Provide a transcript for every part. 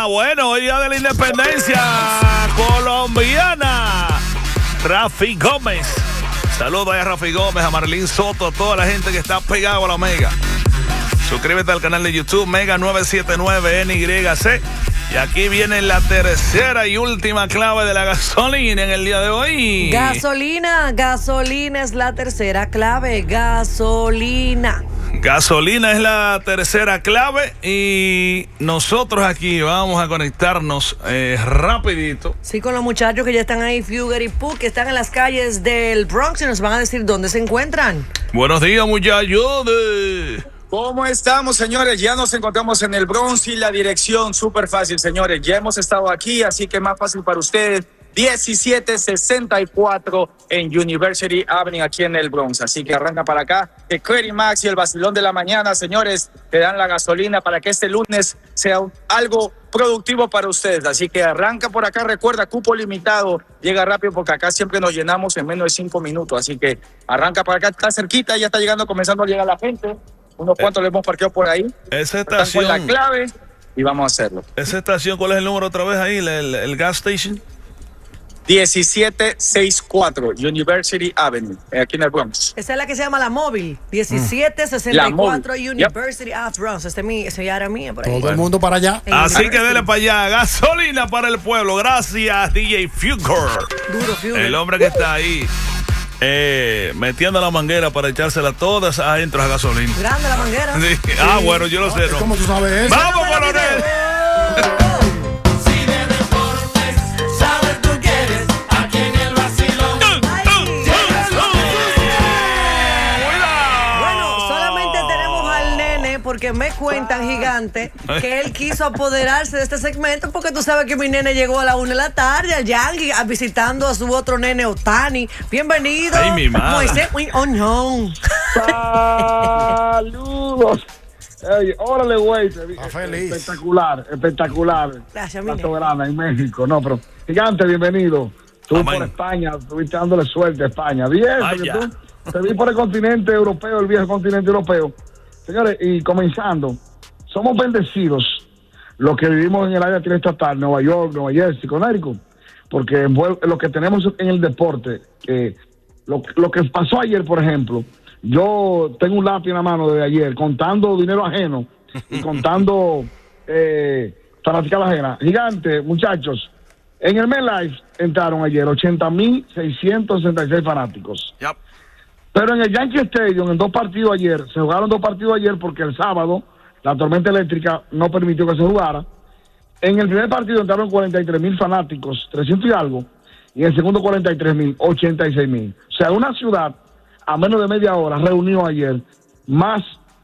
bueno, hoy día de la independencia colombiana. Rafi Gómez. Saludos a Rafi Gómez, a Marlene Soto, a toda la gente que está pegado a la Mega. Suscríbete al canal de YouTube Mega 979 NYC. Y aquí viene la tercera y última clave de la gasolina en el día de hoy. Gasolina es la tercera clave. Gasolina es la tercera clave y nosotros aquí vamos a conectarnos rapidito. Sí, con los muchachos que ya están ahí, Fugger y Puck, que están en las calles del Bronx y nos van a decir dónde se encuentran. Buenos días, muchachos. ¿Cómo estamos, señores? Ya nos encontramos en el Bronx y la dirección súper fácil, señores. Ya hemos estado aquí, así que más fácil para ustedes. 1764 en University Avenue, aquí en el Bronx. Así que arranca para acá. El Credit Max y el vacilón de la mañana, señores, te dan la gasolina para que este lunes sea algo productivo para ustedes. Así que arranca por acá. Recuerda, cupo limitado. Llega rápido porque acá siempre nos llenamos en menos de 5 minutos. Así que arranca para acá. Está cerquita, ya está llegando, comenzando a llegar la gente. Unos cuantos le hemos parqueado por ahí. Esa estación. Están con la clave y vamos a hacerlo. Esa estación, ¿cuál es el número otra vez ahí? El gas station. 1764 University Avenue, aquí en el Bronx. Esa es la que se llama la móvil. 1764 University Bronx. Esa ya era mía por ahí. Todo el mundo para allá. Así que dele para allá. Gasolina para el pueblo. Gracias, DJ Fugger. Duro, Fugger. El hombre que está ahí. Metiendo la manguera para echársela todas adentro a gasolina. Grande la manguera. Sí. Bueno, yo lo sé. ¿No? ¿Cómo tú sabes eso? ¡Vamos, coronel! Porque me cuentan, gigante, que él quiso apoderarse de este segmento porque tú sabes que mi nene llegó a la 1 de la tarde al Yankee visitando a su otro nene Otani. Bienvenido. Ay, mi madre. Moisés Oñón. Saludos. Hey, órale, güey. Feliz. Espectacular. Gracias, mi La nene. soberana en México. No, pero gigante, bienvenido. Tú por España, estuviste dándole suerte a España. Bien, porque tú te vi por el continente europeo, el viejo continente europeo. Señores, y comenzando, somos bendecidos los que vivimos en el área triestatal, Nueva York, Nueva Jersey, Connecticut, porque lo que tenemos en el deporte, lo que pasó ayer, por ejemplo, yo tengo un lápiz en la mano de ayer, contando dinero ajeno y contando fanaticada ajena. Gigante, muchachos, en el MetLife entraron ayer 80,666 fanáticos. Yep. Pero en el Yankee Stadium, en 2 partidos ayer, se jugaron 2 partidos ayer porque el sábado la tormenta eléctrica no permitió que se jugara. En el primer partido entraron 43,000 fanáticos, 300 y algo, y en el segundo 43,000, 86,000. O sea, una ciudad a menos de media hora reunió ayer más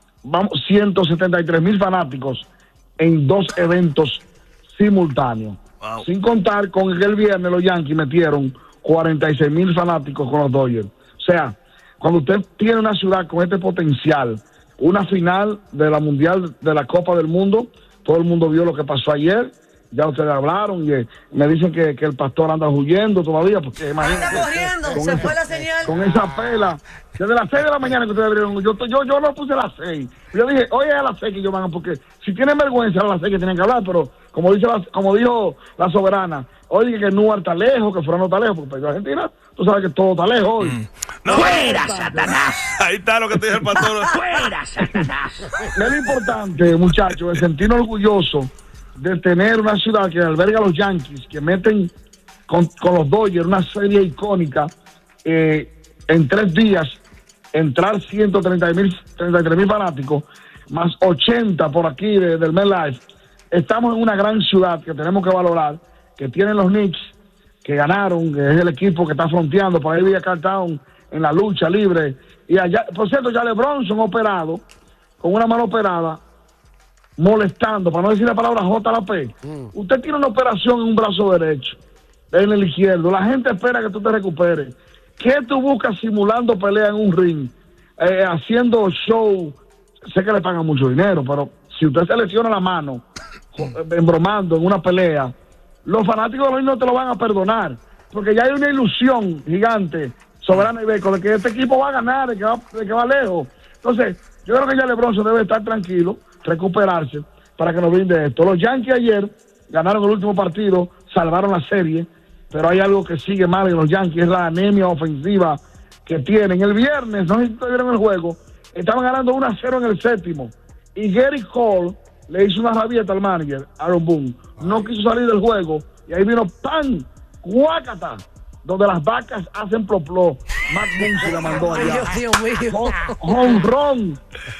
173,000 fanáticos en 2 eventos simultáneos. Wow. Sin contar con que el viernes los Yankees metieron 46,000 fanáticos con los Dodgers. O sea, cuando usted tiene una ciudad con este potencial, una final de la Mundial de la Copa del Mundo, todo el mundo vio lo que pasó ayer, ya ustedes hablaron y me dicen que el pastor anda huyendo todavía, porque imagínate. Anda corriendo, se fue la señal. Con esa pela, desde las 6 de la mañana que ustedes abrieron, yo lo puse a las 6. Yo dije, oye, a las 6 que yo van, porque si tienen vergüenza a las 6 que tienen que hablar, pero como dijo la soberana, oye, que Nuar está lejos, que Fran no está lejos, porque para Argentina, tú sabes que todo está lejos hoy. No, ¡Fuera, Satanás! Ahí está lo que te dice el pastor. ¡Fuera, Satanás! Es lo importante, muchachos, es sentirnos orgullosos de tener una ciudad que alberga a los Yankees, que meten con los Dodgers una serie icónica en 3 días, entrar 133,000 fanáticos, más 80 por aquí del MetLife. Estamos en una gran ciudad que tenemos que valorar, que tienen los Knicks, que ganaron, que es el equipo que está fronteando, por ahí vi a Cartown en la lucha libre, y allá, por cierto, ya LeBronson operado, con una mano operada, molestando, para no decir la palabra JLP. Usted tiene una operación en un brazo derecho, en el izquierdo, la gente espera que tú te recuperes. ¿Qué tú buscas simulando pelea en un ring? Haciendo show, sé que le pagan mucho dinero, pero si usted se lesiona la mano, embromando en una pelea, los fanáticos de los no te lo van a perdonar, porque ya hay una ilusión gigante, soberana y beco, de que este equipo va a ganar, de que va lejos. Entonces, yo creo que ya LeBron debe estar tranquilo, recuperarse, para que nos brinde esto. Los Yankees ayer ganaron el último partido, salvaron la serie, pero hay algo que sigue mal en los Yankees, es la anemia ofensiva que tienen. El viernes, no sé si ustedes vieron el juego, estaban ganando 1-0 en el séptimo, y Gary Cole le hizo una rabieta al manager, Aaron Boone, no quiso salir del juego, y ahí vino pan, guácata, donde las vacas hacen plop-plop. Matt Boone se la mandó allá. Dios mío. Honrón.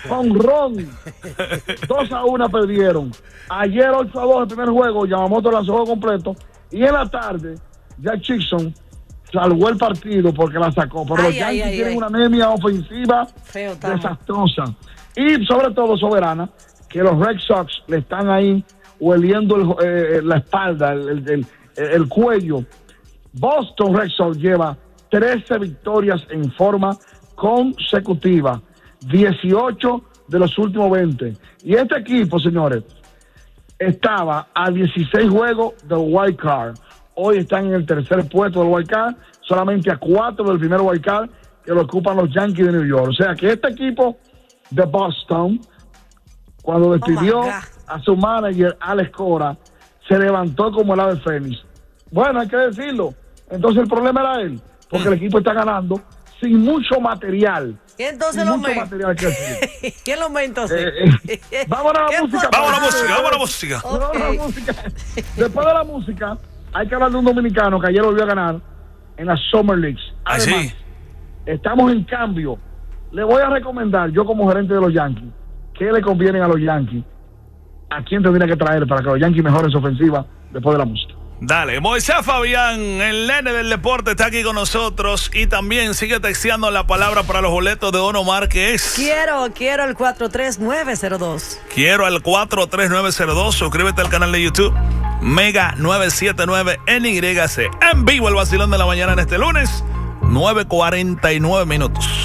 2-1 perdieron. Ayer 8-2 el primer juego, Yamamoto lanzó juego completo, y en la tarde, Jack Chickson salvó el partido porque la sacó. Pero los Yankees tienen una anemia ofensiva desastrosa. Y sobre todo, Soberana, que los Red Sox le están ahí hueliendo la espalda, el cuello. Boston Red Sox lleva 13 victorias en forma consecutiva, 18 de los últimos 20. Y este equipo, señores, estaba a 16 juegos del wild card. Hoy están en el tercer puesto del wild card, solamente a 4 del primer wild card, que lo ocupan los Yankees de New York. O sea que este equipo de Boston, cuando despidió a su manager Alex Cora, se levantó como el ave fénix. Bueno, hay que decirlo. Entonces el problema era él, porque el equipo está ganando sin mucho material. ¿Y entonces sin lo mucho material que decir. ¿Quién lo me entonces? Vamos a la música. Vamos a la música, vamos a la música. Vamos a la música. Después de la música, hay que hablar de un dominicano que ayer volvió a ganar en las Summer Leagues. Además, estamos en cambio. Le voy a recomendar, yo como gerente de los Yankees, qué le conviene a los Yankees, a quién tendría que traer para que los Yankees mejoren su ofensiva después de la música. Dale, Moisés Fabián, el nene del deporte, está aquí con nosotros y también sigue texteando la palabra para los boletos de Don Omar, que es... Quiero el 43902. Quiero el 43902. Suscríbete al canal de YouTube Mega 979 NYC. En vivo el vacilón de la mañana en este lunes, 9:49 minutos.